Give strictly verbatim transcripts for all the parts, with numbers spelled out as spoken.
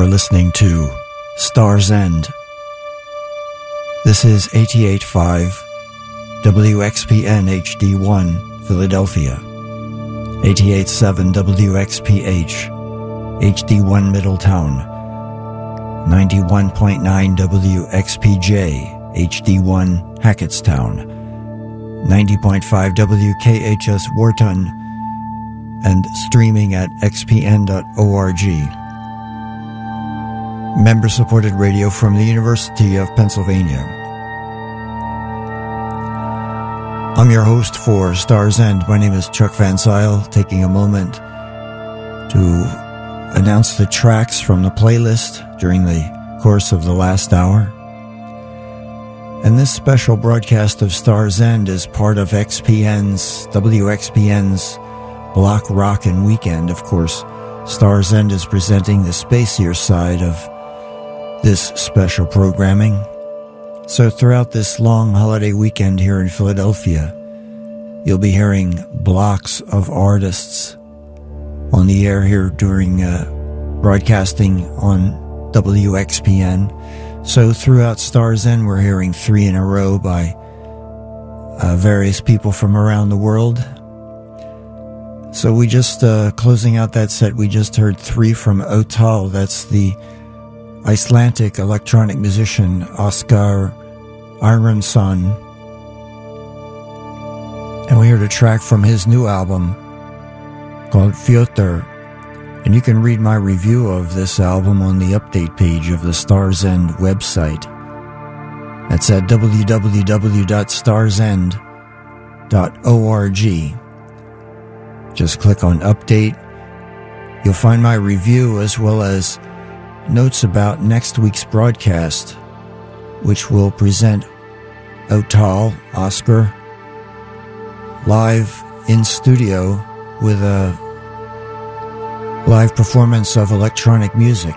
are listening to Star's End. This is eighty-eight point five W X P N H D one, Philadelphia, eighty-eight point seven W X P H, H D one Middletown, ninety-one point nine W X P J, H D one Hackettstown, ninety point five W K H S Wharton, and streaming at x p n dot org. Member-supported radio from the University of Pennsylvania. I'm your host for Star's End. My name is Chuck Van Zyl, taking a moment to announce the tracks from the playlist during the course of the last hour. And this special broadcast of Star's End is part of X P N's, W X P N's Block Rock and Weekend. Of course, Star's End is presenting the spacier side of this special programming. So throughout this long holiday weekend here in Philadelphia, you'll be hearing blocks of artists on the air here during uh, broadcasting on W X P N. So throughout Star's End, we're hearing three in a row by uh, various people from around the world. So we just, uh, closing out that set, we just heard three from Otal. That's the Icelandic electronic musician Oskar Aronson. And we heard a track from his new album called Fjötur. And you can read my review of this album on the update page of the Star's End website. That's at w w w dot stars end dot org. Just click on update. You'll find my review as well as notes about next week's broadcast, which will present Otal, Oskar, live in studio with a live performance of electronic music.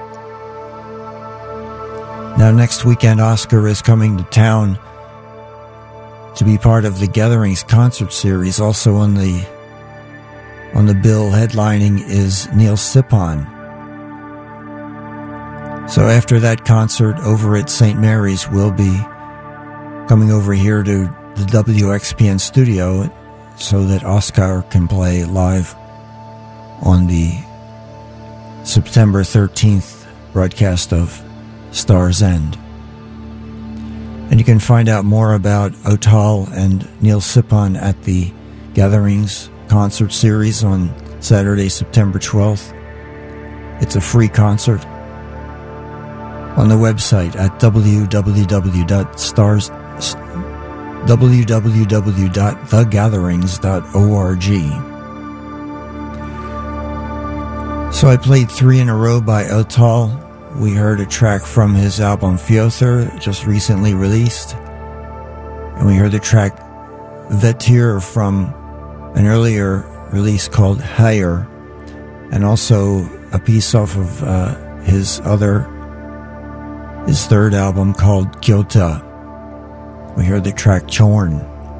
Now, next weekend, Oskar is coming to town to be part of the Gatherings concert series. Also on the on the bill headlining is Neil Sipon. So after that concert over at Saint Mary's, we'll be coming over here to the W X P N studio so that Oskar can play live on the September thirteenth broadcast of Star's End. And you can find out more about Otal and Neil Sipon at the Gatherings concert series on Saturday, September twelfth. It's a free concert on the website at w w w dot stars w w w dot the gatherings dot org. So I played three in a row by Otal. We heard a track from his album Fjötur, just recently released. And we heard the track Fjötur from an earlier release called Higher, and also a piece off of uh, his other, his third album called Kjota. We heard the track Chorn.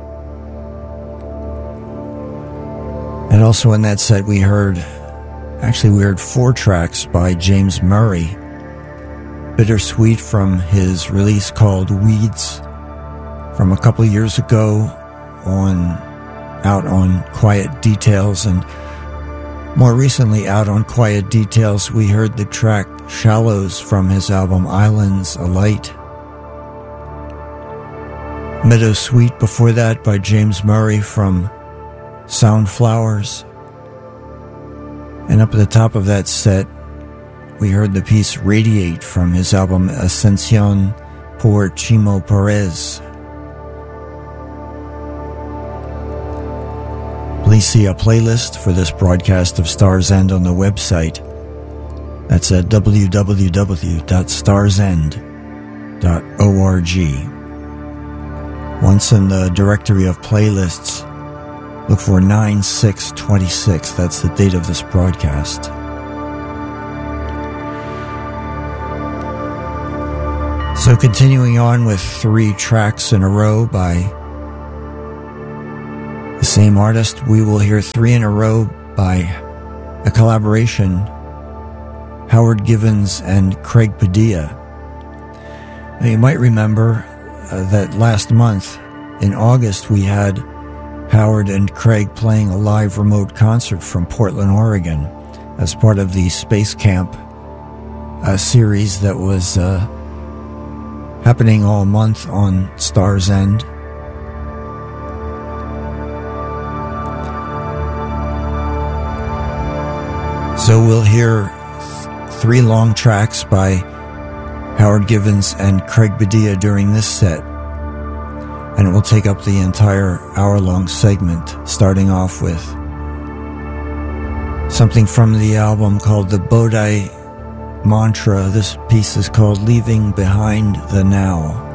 And also in that set we heard, actually we heard four tracks by James Murray. Bittersweet from his release called Weeds from a couple years ago on out on Quiet Details, and more recently out on Quiet Details we heard the track Shallows from his album Islands Alight. Meadow Sweet before that by James Murray from Soundflowers. And up at the top of that set we heard the piece Radiate from his album Ascensión por Chimo Perez. Please see a playlist for this broadcast of Star's End on the website. That's at w w w dot stars end dot org. Once in the directory of playlists, look for nine six twenty-six. That's the date of this broadcast. So continuing on with three tracks in a row by the same artist, we will hear three in a row by a collaboration Howard Givens and Craig Padilla. Now, you might remember uh, that last month in August we had Howard and Craig playing a live remote concert from Portland, Oregon, as part of the Space Camp uh, series that was uh, happening all month on Star's End. So we'll hear th- three long tracks by Howard Givens and Craig Padilla during this set, and it will take up the entire hour-long segment, starting off with something from the album called the Bodhi Mantra. This piece is called Leaving Behind the Now.